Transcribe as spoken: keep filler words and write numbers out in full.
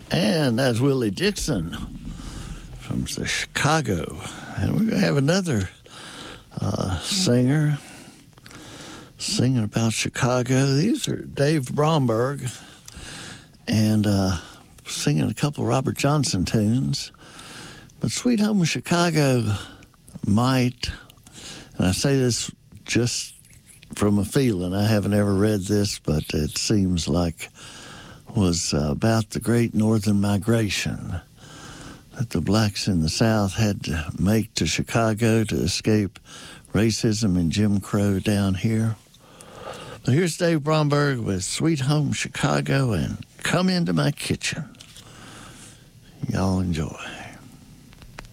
And that's Willie Dixon from the Chicago. And we're going to have another uh, singer singing about Chicago. These are Dave Bromberg and uh, singing a couple Robert Johnson tunes. But Sweet Home Chicago might, and I say this just from a feeling, I haven't ever read this, but it seems like was uh, about the Great Northern Migration that the blacks in the South had to make to Chicago to escape racism and Jim Crow down here. But here's Dave Bromberg with Sweet Home Chicago and Come Into My Kitchen. Y'all enjoy.